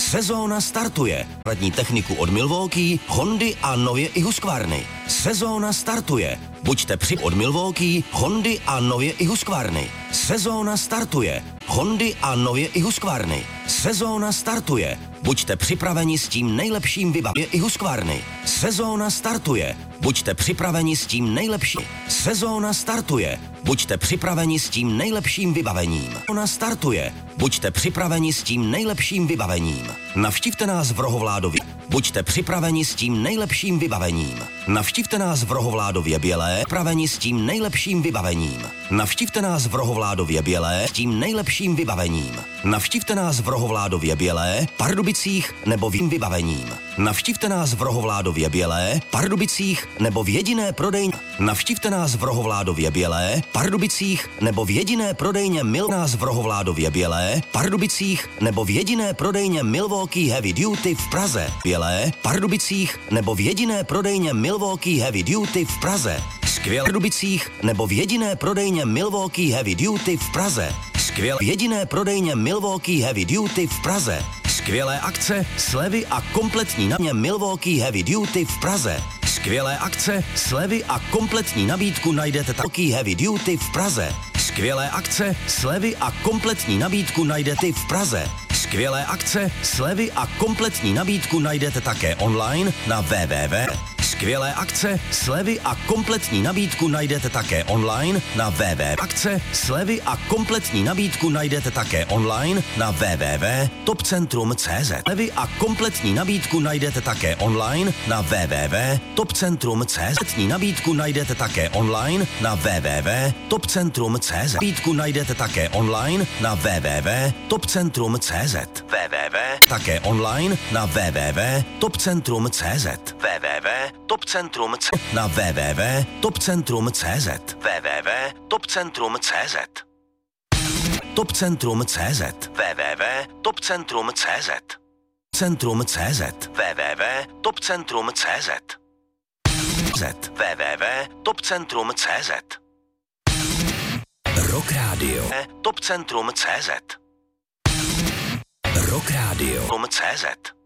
Sezóna startuje. Radní techniku od Milwaukee, Hondy a nově i Husqvarny. Sezóna startuje. Buďte od Milwaukee, Hondy a nově i Husqvarny. Sezóna startuje. Hondy a nově i Husqvarny. Sezóna startuje. Buďte připraveni s tím nejlepším vybavením i Husqvarny. Sezóna startuje. Buďte připraveni s tím nejlepším. Sezóna startuje. Buďte připraveni s tím nejlepším vybavením. Sezóna startuje. Buďte připraveni s tím nejlepším vybavením. Navštivte nás v Rohovládově. Buďte připraveni s tím nejlepším vybavením. Navštivte nás v Rohovládově Bělé, připraveni s tím nejlepším vybavením. Navštivte nás v Rohovládově Bělé s tím nejlepším vybavením. Navštivte nás v Rohovládově Bělé, Pardubicích nebo vým vybavením. Navštivte nás v Rohovládově Bělé, Pardubicích nebo v jediné prodejně. Navštivte nás v Rohovládově Bělé, Pardubicích nebo v jediné prodejně nás v Rohovládově Bělé, Pardubicích nebo v jediné prodejně Milwaukee Heavy Duty v Praze. Bělé, Pardubicích nebo v jediné prodejně Milwaukee Heavy Duty v Praze. Skvělé Pardubicích nebo v jediné prodejně Milwaukee Heavy Duty v Praze. Skvělé v jediné prodejně Milwaukee Heavy Duty v Praze. Skvělé akce, slevy a kompletní nabídku Milwaukee Heavy Duty v Praze. Skvělé akce, slevy a kompletní nabídku najdete Milwaukee Heavy Duty v Praze. Skvělé akce, slevy a kompletní nabídku najdete v Praze. Skvělé akce, slevy a kompletní nabídku najdete také online na www. Skvělé akce, slevy a kompletní nabídku najdete také online na www. Akce, slevy a kompletní nabídku najdete také online na www.topcentrum.cz. Slevy a kompletní nabídku najdete také online na www.topcentrum.cz. Nabídku najdete také online na www.topcentrum.cz. Nabídku najdete také online na www.topcentrum.cz. www. Také online na www.topcentrum.cz. www.topcentrum.cz. Na www.topcentrum.cz. www.topcentrum.cz. Topcentrum.cz. www.topcentrum.cz. Centrum.cz. www.topcentrum.cz. www.topcentrum.cz. Rock Radio. Topcentrum.cz. Rock Radio. .cz.